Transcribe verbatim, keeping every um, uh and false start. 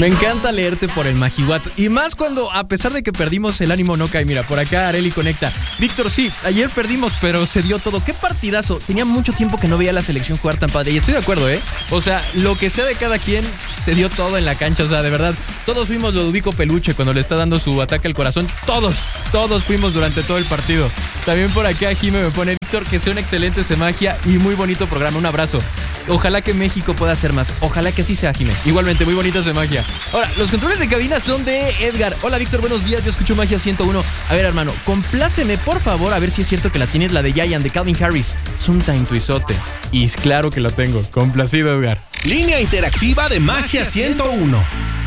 Me encanta leerte por el MagiWats. Y más cuando, a pesar de que perdimos, el ánimo no cae. Mira, por acá Areli conecta. Víctor, sí, ayer perdimos, pero se dio todo. ¡Qué partidazo! Tenía mucho tiempo que no veía a la selección jugar tan padre. Y estoy de acuerdo, ¿eh? O sea, lo que sea de cada quien, se dio todo en la cancha. O sea, de verdad, todos fuimos Ludovico Peluche cuando le está dando su ataque al corazón. Todos, todos fuimos durante todo el partido. También por acá Jime me pone: Víctor, que sea una excelente semagia y muy bonito programa. Un abrazo. Ojalá que México pueda hacer más. Ojalá que así sea, Jime. Igualmente, muy bonita semagia. Ahora, los controles de cabina son de Edgar. Hola, Víctor, buenos días. Yo escucho Magia ciento uno. A ver, hermano, compláceme, por favor, a ver si es cierto que la tienes, la de Giant, de Calvin Harris. Sometime tu isote. Y claro que lo tengo. Complacido, Edgar. Línea interactiva de Magia ciento uno.